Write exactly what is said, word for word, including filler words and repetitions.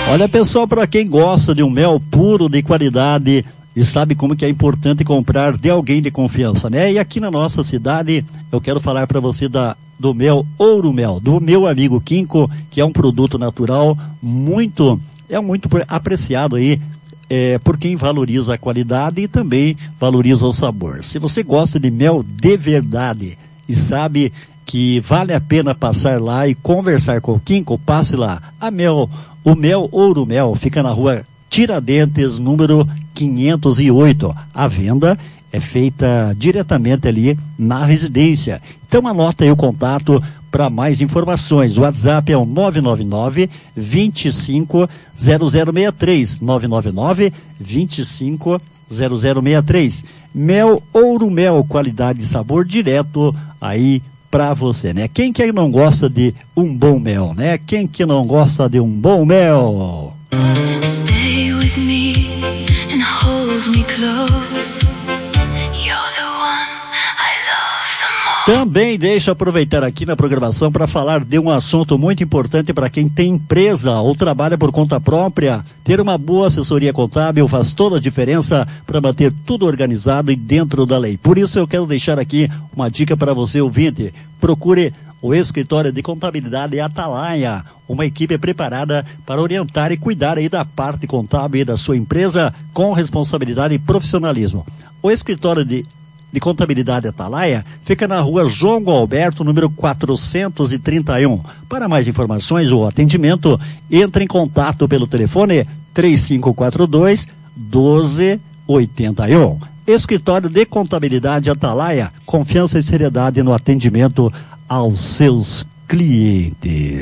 Olha, pessoal, para quem gosta de um mel puro, de qualidade, e sabe como que é importante comprar de alguém de confiança, né? E aqui na nossa cidade, eu quero falar para você da, do mel Ouro Mel, do meu amigo Quinco, que é um produto natural muito, é muito apreciado aí, é, por quem valoriza a qualidade e também valoriza o sabor. Se você gosta de mel de verdade e sabe que vale a pena passar lá e conversar com o Quinco, passe lá. A mel, o mel Ouro Mel fica na rua Tiradentes, número quinhentos e oito. A venda é feita diretamente ali na residência. Então anota aí o contato para mais informações. O WhatsApp é o nove nove nove, vinte e cinco, zero zero seis três. nove nove nove, vinte e cinco, zero zero seis três. Mel Ouro Mel, qualidade e sabor direto aí para você, né? Quem que não gosta de um bom mel, né? Quem que não gosta de um bom mel? Stay with me and hold me close. You're the one I love the most. Também deixa eu aproveitar aqui na programação para falar de um assunto muito importante para quem tem empresa ou trabalha por conta própria. Ter uma boa assessoria contábil faz toda a diferença para manter tudo organizado e dentro da lei. Por isso eu quero deixar aqui uma dica para você, ouvinte. Procure o escritório de contabilidade Atalaia, uma equipe preparada para orientar e cuidar aí da parte contábil da sua empresa com responsabilidade e profissionalismo. O escritório de, de contabilidade Atalaia fica na rua João Alberto, número quatrocentos e trinta e um. Para mais informações ou atendimento, entre em contato pelo telefone três cinco quatro dois, doze oitenta e um. Escritório de contabilidade Atalaia, confiança e seriedade no atendimento aos seus clientes.